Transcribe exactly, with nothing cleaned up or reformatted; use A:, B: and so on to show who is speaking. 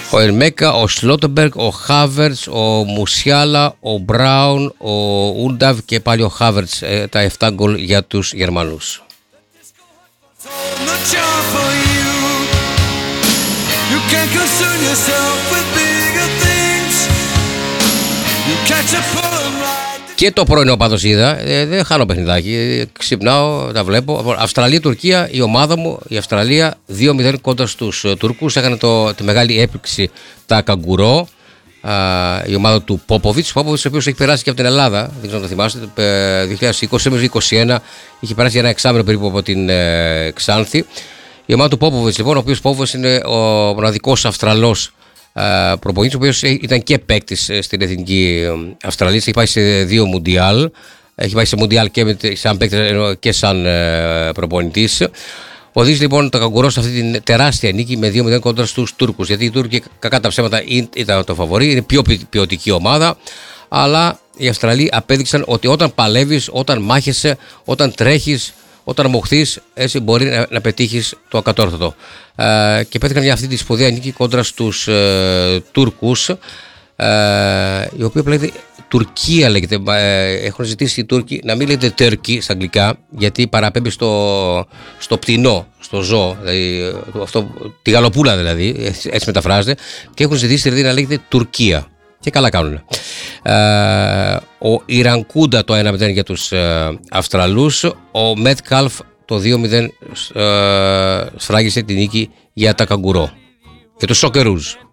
A: Ο Ελμέκα, ο Σλότεμπεργκ, ο Χάβερτς, ο Μουσιάλα, ο Μπράουν, ο Ούνταβ και πάλι ο Χάβερτς, τα επτά γκολ για τους Γερμανούς. Και το πρωινό πάντως είδα, ε, δεν χάνω παιχνιδάκι, ξυπνάω, τα βλέπω. Αυστραλία-Τουρκία, η ομάδα μου, η Αυστραλία δύο μηδέν κοντά στους Τούρκους. Έκανε το, τη μεγάλη έπληξη τα καγκουρό, α, η ομάδα του Πόποβιτς. Πόποβιτς, ο οποίος έχει περάσει και από την Ελλάδα, δεν ξέρω αν το θυμάστε, το δύο χιλιάδες είκοσι με είκοσι ένα, είχε περάσει για ένα εξάμηνο περίπου από την ε, Ξάνθη. Η ομάδα του Πόποβιτς, λοιπόν, ο οποίος Πόποβιτς είναι ο μοναδικός Αυστραλός προπονητής, ο οποίος ήταν και παίκτης στην εθνική Αυστραλία, έχει πάει σε δύο Μουντιάλ, έχει πάει σε Μουντιάλ και σαν παίκτης και σαν προπονητής. Οδήγησε λοιπόν το καγκουρό σε αυτή την τεράστια νίκη με δύο μηδέν κόντρα στους Τούρκους, γιατί οι Τούρκοι κακά τα ψέματα ήταν το φαβορί, είναι πιο ποιοτική ομάδα, αλλά οι Αυστραλοί απέδειξαν ότι όταν παλεύεις, όταν μάχεσαι, όταν τρέχεις, όταν μοχθείς, έτσι μπορεί να, να πετύχεις το ακατόρθωτο. Ε, και πέτυχαν για αυτή τη σπουδαία νίκη κόντρα στους ε, Τούρκους, ε, η οποία λέγεται Τουρκία, λέγεται. Ε, έχουν ζητήσει οι Τούρκοι να μην λέγεται Turkey στα αγγλικά, γιατί παραπέμπει στο, στο πτηνό, στο ζώο, δηλαδή, αυτό, τη γαλοπούλα δηλαδή, έτσι, έτσι μεταφράζεται, και έχουν ζητήσει δηλαδή να λέγεται Τουρκία. Και καλά κάνουν. Ε, ο Ιρανκούντα το ένα μηδέν για τους ε, Αυστραλούς. Ο Μετκάλφ το δύο μηδέν ε, σφράγισε τη νίκη για τα καγκουρό. Για τους Σοκερούς.